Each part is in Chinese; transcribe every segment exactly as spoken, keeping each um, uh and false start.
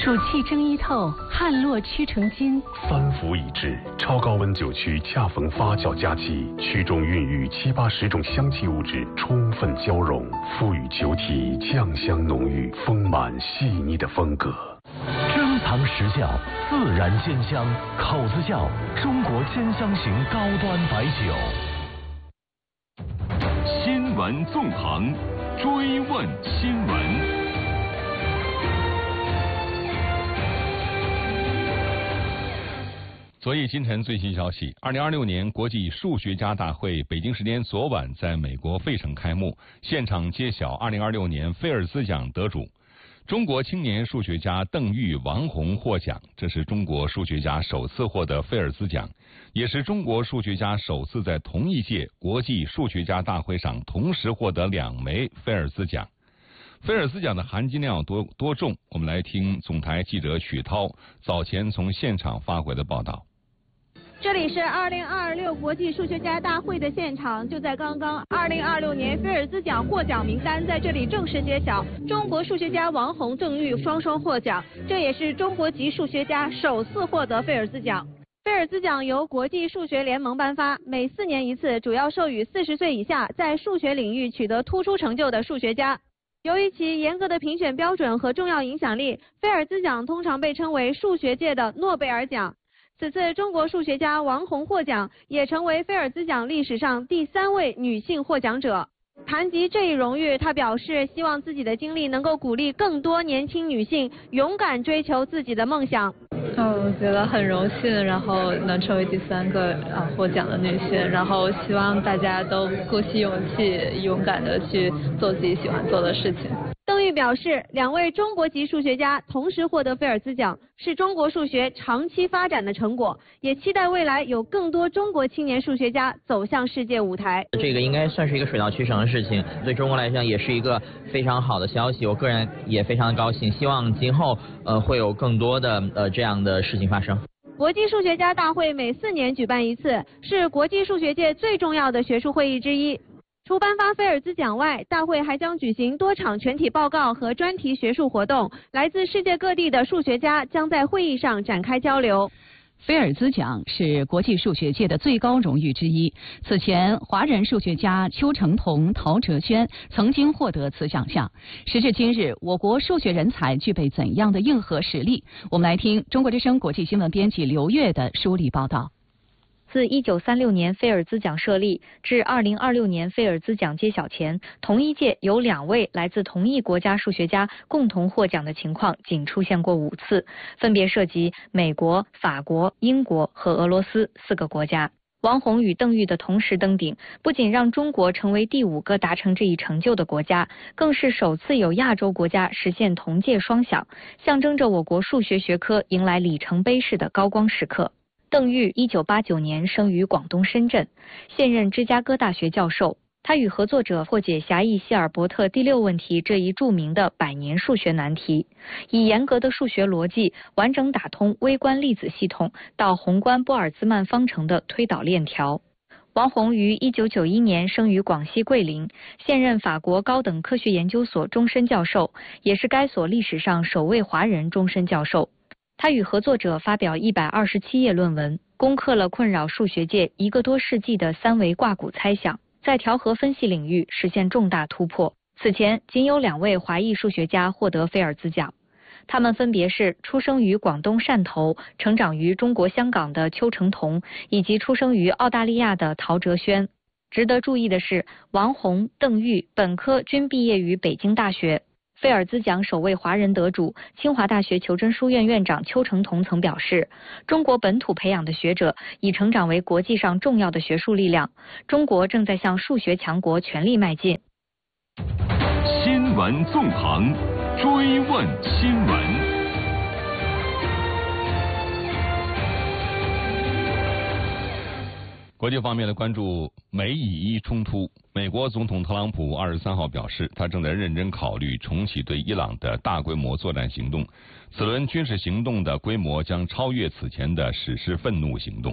暑气蒸衣透，旱落屈成金。 翻覆已至，超高温酒曲恰逢发酵佳期，曲中孕育七八十种香气物质充分交融，赋予酒体酱香浓郁、丰满细腻的风格。 珍藏实窖，自然煎香，口子窖，中国煎香型高端白酒。 新闻纵横，追问新闻。 昨夜今晨最新消息，二零二六年国际数学家大会北京时间昨晚在美国费城开幕，现场揭晓二零二六年菲尔兹奖得主。中国青年数学家邓玉、王洪获奖，这是中国数学家首次获得菲尔兹奖，也是中国数学家首次在同一届国际数学家大会上同时获得两枚菲尔兹奖。菲尔兹奖的含金量有多多重？我们来听总台记者许涛早前从现场发回的报道。 这里是二零二六国际数学家大会的现场，就在刚刚，二零二六年菲尔兹奖获奖名单在这里正式揭晓，中国数学家王洪、邓玉双双获奖，这也是中国籍数学家首次获得菲尔兹奖。菲尔兹奖由国际数学联盟颁发，每四年一次，主要授予四十岁以下在数学领域取得突出成就的数学家。由于其严格的评选标准和重要影响力，菲尔兹奖通常被称为数学界的诺贝尔奖。此次中国数学家王洪获奖，也成为菲尔兹奖历史上第三位女性获奖者。谈及这一荣誉，她表示希望自己的经历能够鼓励更多年轻女性勇敢追求自己的梦想。 嗯，我觉得很荣幸，然后能成为第三个啊获奖的女性，然后希望大家都鼓起勇气，勇敢的去做自己喜欢做的事情。 邓玉表示，两位中国籍数学家同时获得菲尔兹奖，是中国数学长期发展的成果，也期待未来有更多中国青年数学家走向世界舞台。 这个应该算是一个水到渠成的事情，对中国来讲也是一个非常好的消息，我个人也非常的高兴，希望今后呃会有更多的呃这样的事情发生。 国际数学家大会每四年举办一次，是国际数学界最重要的学术会议之一。除颁发菲尔兹奖外，大会还将举行多场全体报告和专题学术活动，来自世界各地的数学家将在会议上展开交流。 菲尔兹奖是国际数学界的最高荣誉之一。此前，华人数学家邱成桐、陶哲轩曾经获得此奖项。时至今日，我国数学人才具备怎样的硬核实力？我们来听中国之声国际新闻编辑刘月的梳理报道。 自一九三六年菲尔兹奖设立至二零二六年菲尔兹奖揭晓前，同一届有两位来自同一国家数学家共同获奖的情况仅出现过五次，分别涉及美国、法国、英国和俄罗斯四个国家。王洪与邓玉的同时登顶，不仅让中国成为第五个达成这一成就的国家，更是首次有亚洲国家实现同届双响，象征着我国数学学科迎来里程碑式的高光时刻。邓玉一九八九年生于广东深圳，现任芝加哥大学教授。他与合作者破解狭义希尔伯特第六问题这一著名的百年数学难题，以严格的数学逻辑完整打通微观粒子系统到宏观波尔兹曼方程的推导链条。王洪于一九九一年生于广西桂林，现任法国高等科学研究所终身教授，也是该所历史上首位华人终身教授。他与合作者发表一百二十七页论文，攻克了困扰数学界一个多世纪的三维挂骨猜想，在调和分析领域实现重大突破。此前仅有两位华裔数学家获得菲尔兹奖，他们分别是出生于广东汕头、成长于中国香港的邱成桐，以及出生于澳大利亚的陶哲轩。值得注意的是，王洪、邓玉本科均毕业于北京大学。菲尔兹奖首位华人得主，清华大学求真书院院长邱成桐曾表示，中国本土培养的学者已成长为国际上重要的学术力量，中国正在向数学强国全力迈进。 新闻纵横，追问新闻。 国际方面的关注美以伊冲突，美国总统特朗普二十三号表示，他正在认真考虑重启对伊朗的大规模作战行动，此轮军事行动的规模将超越此前的史诗愤怒行动。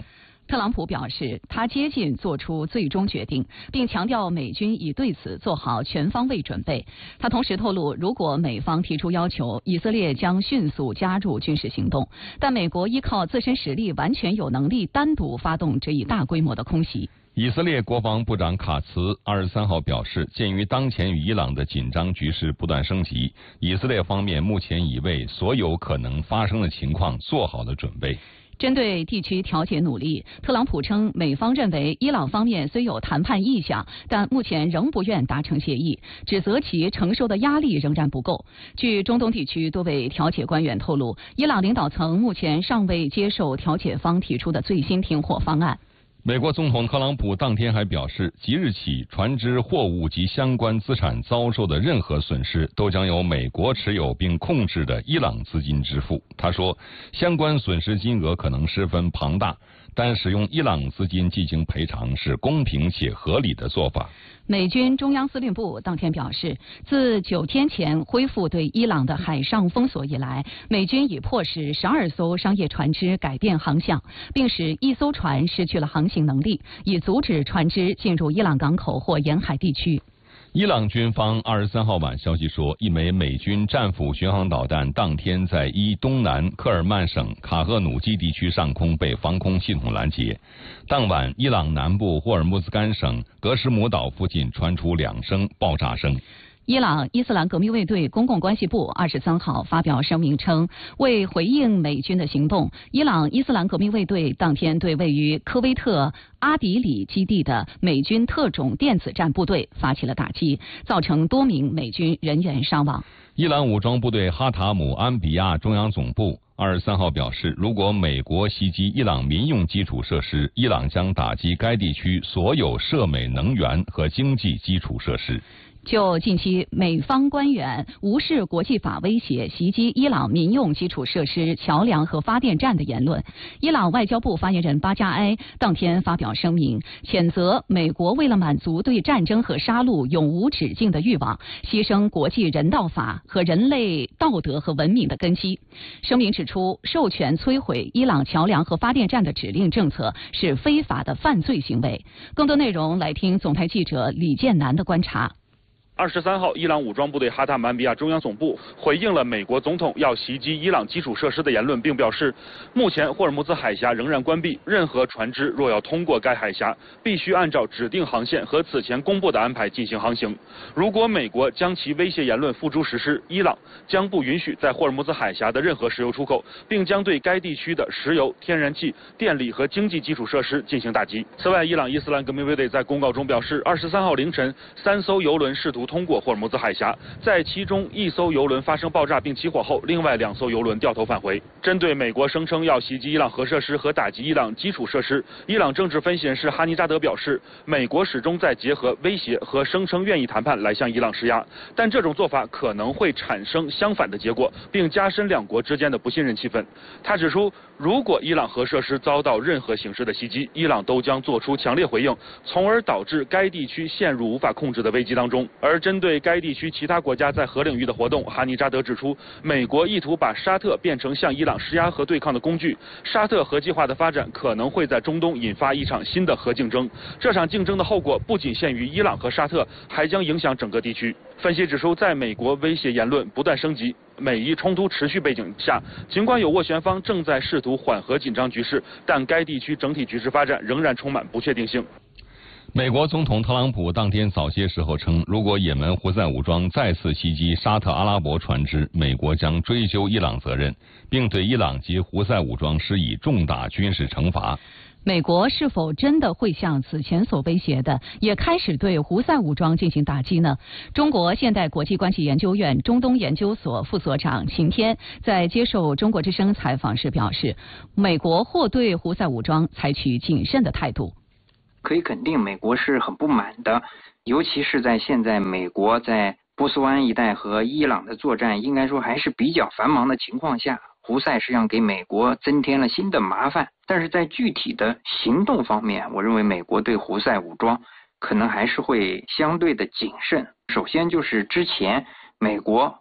特朗普表示，他接近做出最终决定，并强调美军已对此做好全方位准备。他同时透露，如果美方提出要求，以色列将迅速加入军事行动，但美国依靠自身实力，完全有能力单独发动这一大规模的空袭。 以色列国防部长卡茨二十三号表示，鉴于当前与伊朗的紧张局势不断升级，以色列方面目前已为所有可能发生的情况做好了准备。 针对地区调解努力，特朗普称，美方认为伊朗方面虽有谈判意向，但目前仍不愿达成协议，指责其承受的压力仍然不够。据中东地区多位调解官员透露，伊朗领导层目前尚未接受调解方提出的最新停火方案。 美国总统特朗普当天还表示，即日起，船只、货物及相关资产遭受的任何损失，都将由美国持有并控制的伊朗资金支付。他说，相关损失金额可能十分庞大，但使用伊朗资金进行赔偿是公平且合理的做法。 美军中央司令部当天表示，自九天前恢复对伊朗的海上封锁以来，美军已迫使十二艘商业船只改变航向，并使一艘船失去了航行能力，以阻止船只进入伊朗港口或沿海地区。 伊朗军方二十三号晚消息说，一枚美军战斧巡航导弹当天在伊东南科尔曼省卡赫努基地区上空被防空系统拦截。当晚，伊朗南部霍尔木兹干省格什姆岛附近传出两声爆炸声。 伊朗伊斯兰革命卫队公共关系部二十三号发表声明称，为回应美军的行动，伊朗伊斯兰革命卫队当天对位于科威特阿迪里基地的美军特种电子战部队发起了打击，造成多名美军人员伤亡。 伊朗武装部队哈塔姆安比亚中央总部二十三号表示，如果美国袭击伊朗民用基础设施，伊朗将打击该地区所有涉美能源和经济基础设施。 就近期美方官员无视国际法威胁袭击伊朗民用基础设施、桥梁和发电站的言论，伊朗外交部发言人巴加埃当天发表声明，谴责美国为了满足对战争和杀戮永无止境的欲望，牺牲国际人道法和人类道德和文明的根基。声明指出，授权摧毁伊朗桥梁和发电站的指令政策是非法的犯罪行为。更多内容来听总台记者李建南的观察。 二十三号，伊朗武装部队哈塔曼比亚中央总部回应了美国总统要袭击伊朗基础设施的言论，并表示，目前霍尔木兹海峡仍然关闭，任何船只若要通过该海峡，必须按照指定航线和此前公布的安排进行航行。如果美国将其威胁言论付诸实施，伊朗将不允许在霍尔木兹海峡的任何石油出口，并将对该地区的石油、天然气、电力和经济基础设施进行打击。此外，伊朗伊斯兰革命卫队在公告中表示，二十三号凌晨，三艘油轮试图通过霍尔木兹海峡，在其中一艘油轮发生爆炸并起火后，另外两艘油轮掉头返回。针对美国声称要袭击伊朗核设施和打击伊朗基础设施，伊朗政治分析人士哈尼扎德表示，美国始终在结合威胁和声称愿意谈判来向伊朗施压，但这种做法可能会产生相反的结果，并加深两国之间的不信任气氛。他指出，如果伊朗核设施遭到任何形式的袭击，伊朗都将做出强烈回应，从而导致该地区陷入无法控制的危机当中。而针对该地区其他国家在核领域的活动，哈尼扎德指出，美国意图把沙特变成向伊朗施压和对抗的工具。沙特核计划的发展可能会在中东引发一场新的核竞争，这场竞争的后果不仅限于伊朗和沙特，还将影响整个地区。分析指出，在美国威胁言论不断升级、美伊冲突持续背景下，尽管有斡旋方正在试图缓和紧张局势，但该地区整体局势发展仍然充满不确定性。 美国总统特朗普当天早些时候称，如果也门胡塞武装再次袭击沙特阿拉伯船只，美国将追究伊朗责任，并对伊朗及胡塞武装施以重大军事惩罚。 美国是否真的会像此前所威胁的，也开始对胡塞武装进行打击呢？中国现代国际关系研究院中东研究所副所长秦天在接受中国之声采访时表示，美国或对胡塞武装采取谨慎的态度。 可以肯定，美国是很不满的，尤其是在现在美国在波斯湾一带和伊朗的作战应该说还是比较繁忙的情况下，胡塞实际上给美国增添了新的麻烦。但是在具体的行动方面，我认为美国对胡塞武装可能还是会相对的谨慎。首先就是之前美国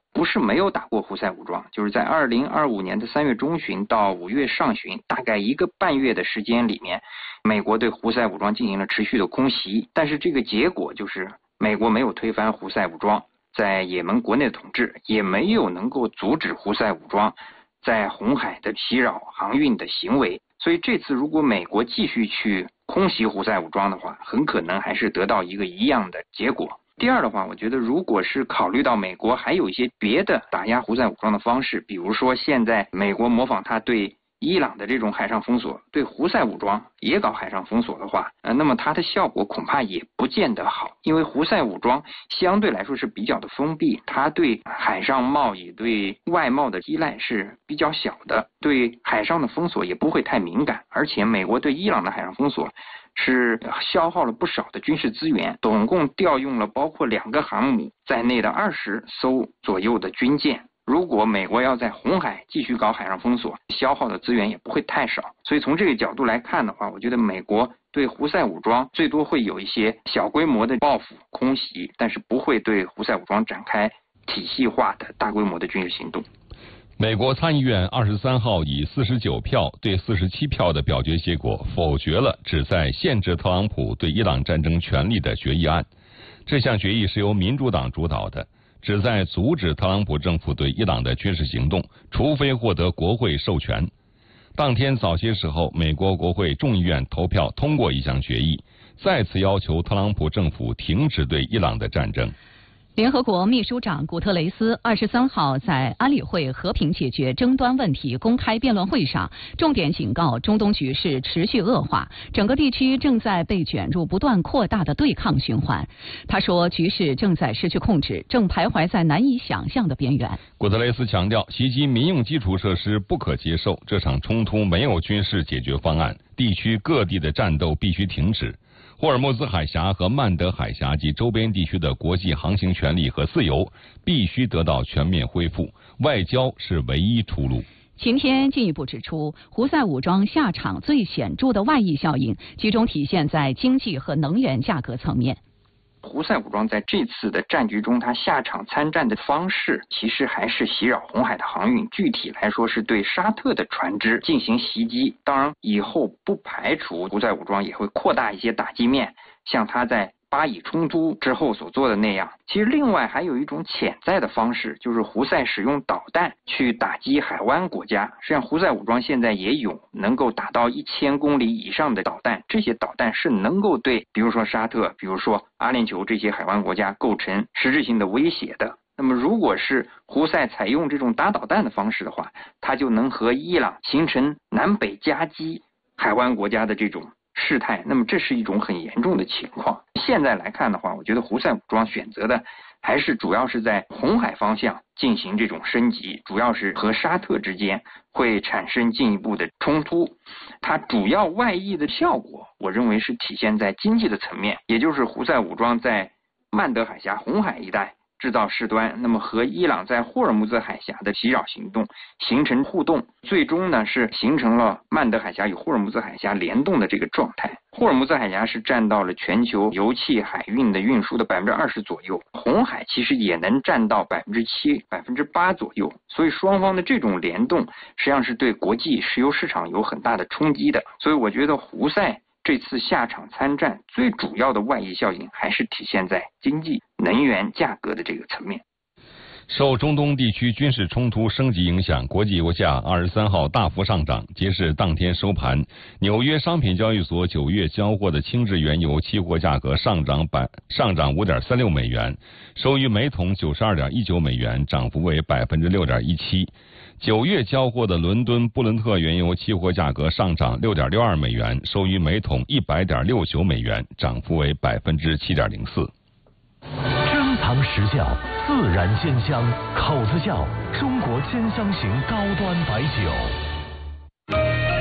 不是没有打过胡塞武装，就是在二零二五年的三月中旬到五月上旬，大概一个半月的时间里面，美国对胡塞武装进行了持续的空袭，但是这个结果就是美国没有推翻胡塞武装在也门国内的统治，也没有能够阻止胡塞武装在红海的袭扰航运的行为。所以这次如果美国继续去空袭胡塞武装的话，很可能还是得到一个一样的结果。第二的话，我觉得如果是考虑到美国还有一些别的打压胡塞武装的方式，比如说现在美国模仿他对伊朗的这种海上封锁，对胡塞武装也搞海上封锁的话，呃，那么它的效果恐怕也不见得好，因为胡塞武装相对来说是比较的封闭，它对海上贸易、对外贸的依赖是比较小的，对海上的封锁也不会太敏感，而且美国对伊朗的海上封锁是消耗了不少的军事资源，总共调用了包括两个航母在内的二十艘左右的军舰。如果美国要在红海继续搞海上封锁，消耗的资源也不会太少。所以从这个角度来看的话，我觉得美国对胡塞武装最多会有一些小规模的报复空袭，但是不会对胡塞武装展开体系化的大规模的军事行动。 美国参议院二十三号以四十九票对四十七票的表决结果否决了旨在限制特朗普对伊朗战争权利的决议案。这项决议是由民主党主导的，旨在阻止特朗普政府对伊朗的军事行动，除非获得国会授权。当天早些时候，美国国会众议院投票通过一项决议，再次要求特朗普政府停止对伊朗的战争。 联合国秘书长古特雷斯二十三号在安理会和平解决争端问题公开辩论会上，重点警告中东局势持续恶化，整个地区正在被卷入不断扩大的对抗循环。他说，局势正在失去控制，正徘徊在难以想象的边缘。 古特雷斯强调，袭击民用基础设施不可接受，这场冲突没有军事解决方案，地区各地的战斗必须停止。霍尔木兹海峡和曼德海峡及周边地区的国际航行权利和自由必须得到全面恢复，外交是唯一出路。 秦天进一步指出，胡塞武装下场最显著的外溢效应集中体现在经济和能源价格层面。 胡塞武装在这次的战局中，他下场参战的方式其实还是袭扰红海的航运，具体来说是对沙特的船只进行袭击。当然以后不排除胡塞武装也会扩大一些打击面，像他在巴以冲突之后所做的那样。其实另外还有一种潜在的方式，就是胡塞使用导弹去打击海湾国家。实际上胡塞武装现在也有能够打到一千公里以上的导弹，这些导弹是能够对比如说沙特、比如说阿联酋这些海湾国家构成实质性的威胁的。那么如果是胡塞采用这种打导弹的方式的话，它就能和伊朗形成南北夹击海湾国家的这种事态，那么这是一种很严重的情况。现在来看的话，我觉得胡塞武装选择的还是主要是在红海方向进行这种升级，主要是和沙特之间会产生进一步的冲突。它主要外溢的效果，我认为是体现在经济的层面，也就是胡塞武装在曼德海峡、红海一带制造事端，那么和伊朗在霍尔木兹海峡的袭扰行动形成互动，最终呢是形成了曼德海峡与霍尔木兹海峡联动的这个状态。霍尔木兹海峡是占到了全球油气海运的运输的百分之二十左右，红海其实也能占到百分之七、百分之八左右，所以双方的这种联动实际上是对国际石油市场有很大的冲击的。所以我觉得胡塞这次下场参战最主要的外溢效应还是体现在经济能源价格的这个层面。 受中东地区军事冲突升级影响，国际油价二十三号大幅上涨。截至当天收盘，纽约商品交易所九月交货的轻质原油期货价格上涨百上涨五点三六美元，收于每桶九十二点一九美元，涨幅为百分之六点一七。九月交货的伦敦布伦特原油期货价格上涨六点六二美元，收于每桶一百点六九美元，涨幅为百分之七点零四。 珍藏实窖，自然鲜香，口子窖，中国鲜香型高端白酒。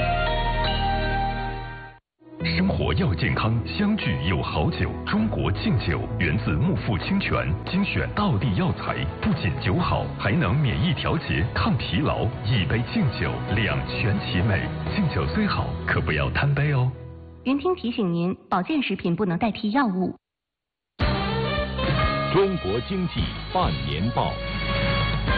生活要健康，相聚有好酒。中国劲酒源自木富清泉，精选道地药材，不仅酒好，还能免疫调节、抗疲劳。一杯劲酒，两全其美。劲酒虽好，可不要贪杯哦。 云听提醒您，保健食品不能代替药物。 中国经济半年报。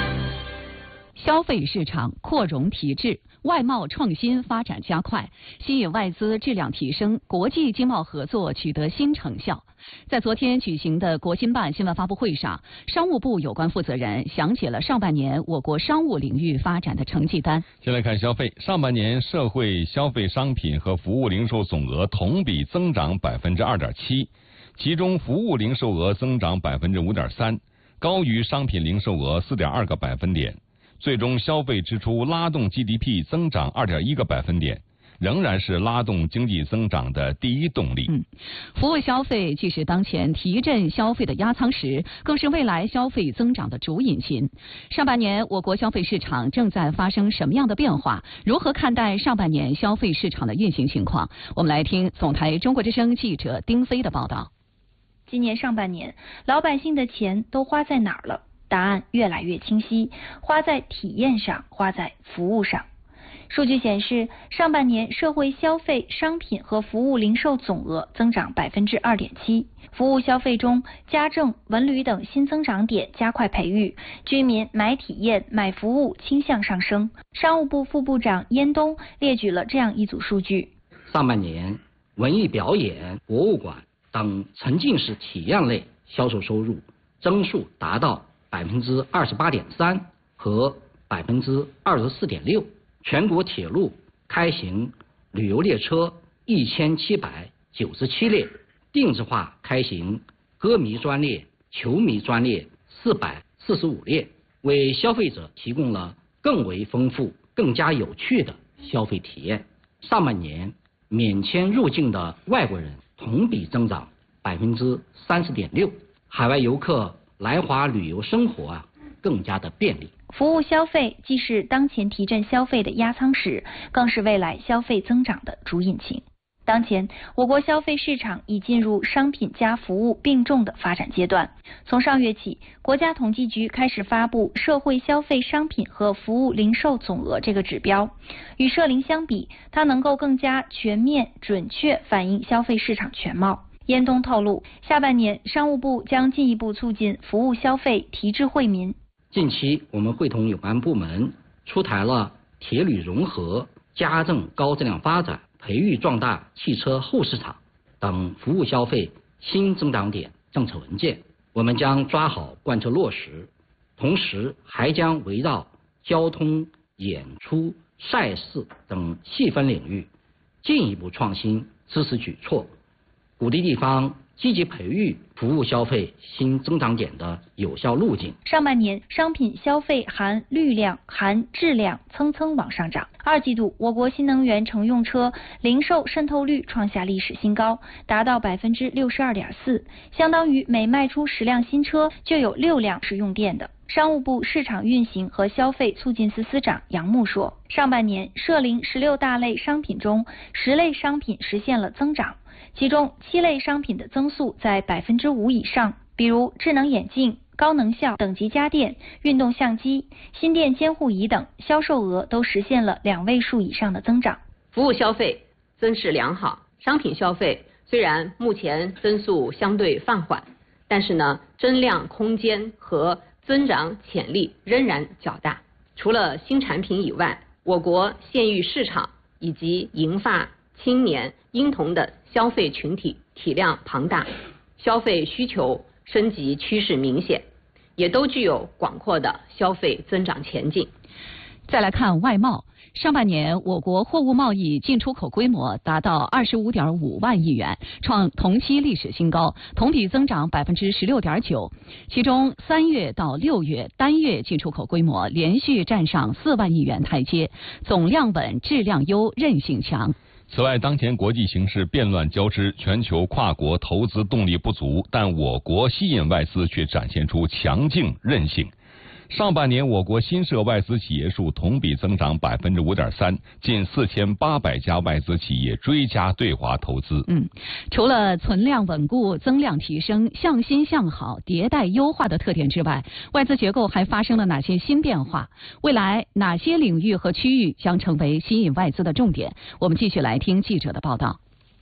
消费市场扩容提质，外贸创新发展加快，吸引外资质量提升，国际经贸合作取得新成效。在昨天举行的国新办新闻发布会上，商务部有关负责人详解了上半年我国商务领域发展的成绩单。 先来看消费，上半年社会消费商品和服务零售总额同比增长百分之二点七，其中服务零售额增长百分之五点三，高于商品零售额四点二个百分点。最终消费支出拉动 G D P 增长二点一个百分点。仍然是拉动经济增长的第一动力。 嗯，服务消费既是当前提振消费的压舱石，更是未来消费增长的主引擎。上半年我国消费市场正在发生什么样的变化？如何看待上半年消费市场的运行情况？我们来听总台中国之声记者丁飞的报道。 今年上半年，老百姓的钱都花在哪儿了？答案越来越清晰，花在体验上，花在服务上。数据显示，上半年社会消费商品和服务零售总额增长百分之二点七。服务消费中，家政、文旅等新增长点加快培育，居民买体验、买服务倾向上升。商务部副部长燕东列举了这样一组数据： 上半年，文艺表演、博物馆等沉浸式体验类销售收入增速达到百分之二十八点三和百分之二十四点六。全国铁路开行旅游列车一千七百九十七列，定制化开行歌迷专列、球迷专列四百四十五列，为消费者提供了更为丰富、更加有趣的消费体验。上半年免签入境的外国人同比增长百分之三十点六，海外游客来华旅游生活啊更加的便利。 服务消费既是当前提振消费的压舱石，更是未来消费增长的主引擎。当前，我国消费市场已进入商品加服务并重的发展阶段。从上月起，国家统计局开始发布社会消费商品和服务零售总额这个指标。与社零相比，它能够更加全面、准确反映消费市场全貌。燕东透露，下半年商务部将进一步促进服务消费提质惠民。 近期，我们会同有关部门出台了铁旅融合、家政高质量发展、培育壮大汽车后市场等服务消费新增长点政策文件，我们将抓好贯彻落实，同时还将围绕交通、演出、赛事等细分领域进一步创新支持举措，鼓励地方积极培育服务消费新增长点的有效路径。 上半年商品消费含绿量、含质量蹭蹭往上涨。二季度，我国新能源乘用车零售渗透率创下历史新高，达到百分之六十二点四，相当于每卖出十辆新车就有六辆是用电的。商务部市场运行和消费促进司司长杨牧说，上半年社零十六大类商品中，十类商品实现了增长。其中七类商品的增速在百分之五以上，比如智能眼镜、高能效等级家电、运动相机、心电监护仪等，销售额都实现了两位数以上的增长。 服务消费增势良好，商品消费虽然目前增速相对放缓，但是呢，增量空间和增长潜力仍然较大。除了新产品以外，我国县域市场以及银发、青年、婴童的消费群体体量庞大，消费需求升级趋势明显，也都具有广阔的消费增长前景。 再来看外贸，上半年我国货物贸易进出口规模达到二十五点五万亿元，创同期历史新高，同比增长百分之十六点九。其中三月到六月单月进出口规模连续站上四万亿元台阶，总量稳、质量优、韧性强。 此外，当前国际形势变乱交织，全球跨国投资动力不足，但我国吸引外资却展现出强劲韧性。上半年，我国新设外资企业数同比增长百分之五点三，近四千八百家外资企业追加对华投资。 嗯，除了存量稳固、增量提升、向新向好、迭代优化的特点之外，外资结构还发生了哪些新变化？未来哪些领域和区域将成为吸引外资的重点？我们继续来听记者的报道。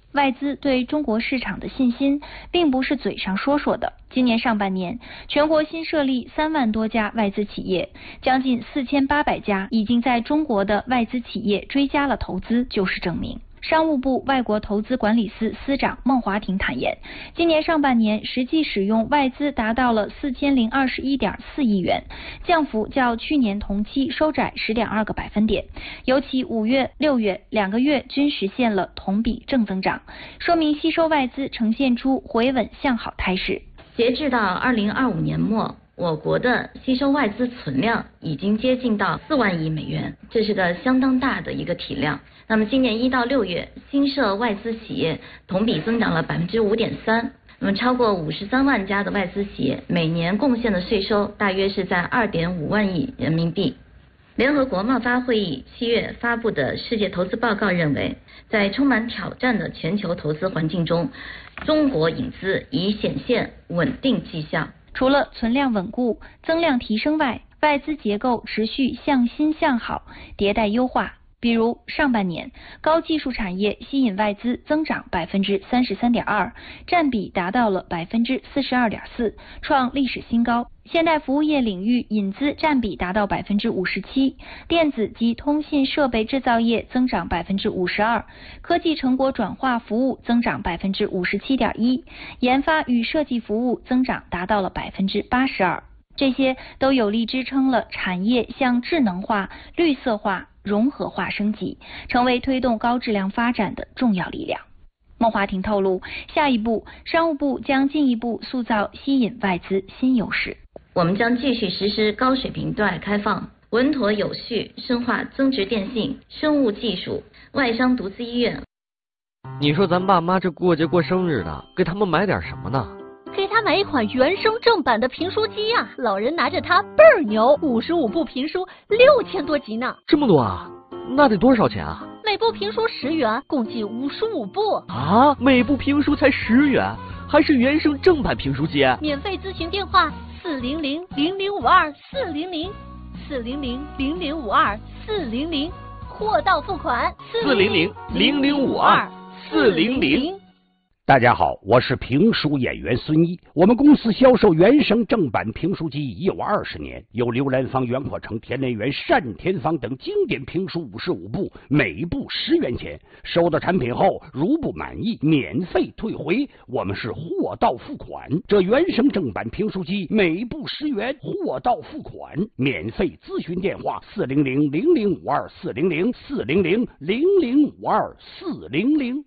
外资对中国市场的信心并不是嘴上说说的。今年上半年，全国新设立三万多家外资企业，将近四千八百家已经在中国的外资企业追加了投资，就是证明。商务部外国投资管理司司长孟华庭坦言，今年上半年实际使用外资达到了四千零二十一点四亿元，降幅较去年同期收窄十点二个百分点。尤其五月、六月两个月均实现了同比正增长，说明吸收外资呈现出回稳向好态势。 截至到二零二五年末，我国的吸收外资存量已经接近到四万亿美元，这是个相当大的一个体量。那么今年一到六月，新设外资企业同比增长了百分之五点三，那么超过五十三万家的外资企业，每年贡献的税收大约是在二点五万亿人民币。联合国贸发会议七月发布的世界投资报告认为，在充满挑战的全球投资环境中，中国引资已显现稳定绩效。 除了存量稳固、增量提升外，外资结构持续向新向好、迭代优化。比如上半年，高技术产业吸引外资增长百分之三十三点二，占比达到了百分之四十二点四，创历史新高。现代服务业领域引资占比达到百分之五十七，电子及通信设备制造业增长百分之五十二，科技成果转化服务增长百分之五十七点一，研发与设计服务增长达到了百分之八十二。这些都有力支撑了产业向智能化、绿色化、融合化升级，成为推动高质量发展的重要力量。孟华庭透露，下一步商务部将进一步塑造吸引外资新优势。 我们将继续实施高水平对外开放，稳妥有序深化增值电信、生物技术、外商独资医院。 你说咱爸妈这过节过生日的，给他们买点什么呢？ 给他买一款原声正版的评书机啊，老人拿着它倍儿牛，五十五部评书，六千多集呢。 这么多啊？那得多少钱啊？ 每部评书十元，共计五十五部。 啊，每部评书才十元，还是原声正版评书机？ 免费咨询电话：四零零零零五二四零零，四零零零零五二四零零，货到付款。 四零零零零五二四零零。 大家好，我是评书演员孙一。我们公司销售原声正版评书机已有二十年，有刘兰芳、袁阔成、田连元、单田芳等经典评书五十五部，每部十元钱。收到产品后，如不满意，免费退回。我们是货到付款。这原声正版评书机每部十元，货到付款，免费咨询电话：四零零零零五二四零零四零零零零五二四零零。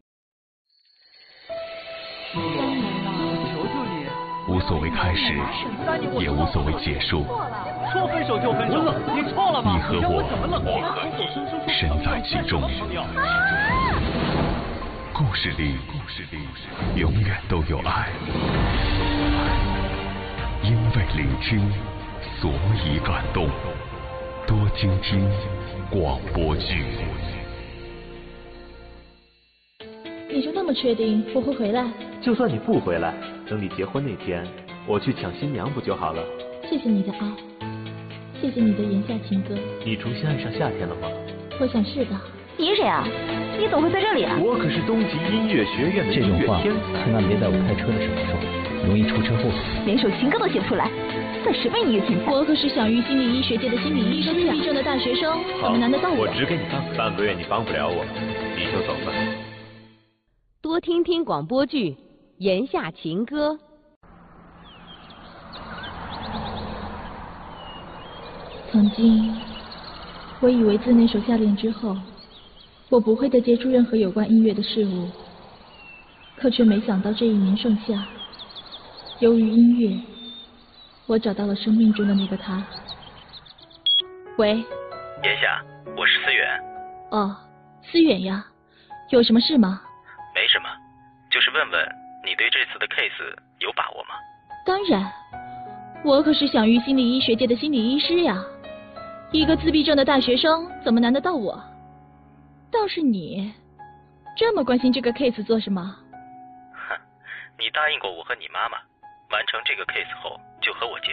无所谓开始，也无所谓结束。 说分手就分手，你错了吗？ 你和我，我和你，身在其中。故事里，故事里永远都有爱。因为聆听，所以感动。多听听广播剧。 你就那么确定我会回来？ 就算你不回来，等你结婚那天，我去抢新娘不就好了？ 谢谢你的爱，谢谢你的言下情歌。 你重新爱上夏天了吗？ 我想是的。 你是谁啊？你怎么会在这里啊？ 我可是东极音乐学院的音乐天才。 千万别在我开车的时候说，容易出车祸。 连首情歌都写不出来，算什么音乐天才？ 我可是享誉心理医学界的心理医师，自闭症的大学生，怎么难得到我？ 我只给你半半个月，你帮不了我，你就走吧。 多听听广播剧《言下情歌》。 曾经，我以为自那首下联之后，我不会再接触任何有关音乐的事物，可却没想到这一年盛夏，由于音乐，我找到了生命中的那个他。喂， 言下，我是思远。 哦，思远呀，有什么事吗？ 没什么，就是问问你对这次的 case 有把握吗？ 当然，我可是享誉心理医学界的心理医师呀。一个自闭症的大学生，怎么难得到我？倒是你，这么关心这个 case 做什么？ 哼，你答应过我和你妈妈，完成这个 case 后就和我结